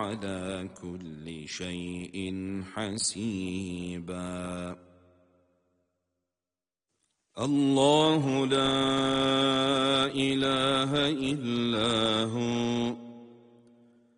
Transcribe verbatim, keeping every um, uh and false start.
على كل شيء حسيبا. الله لا إله إلا هو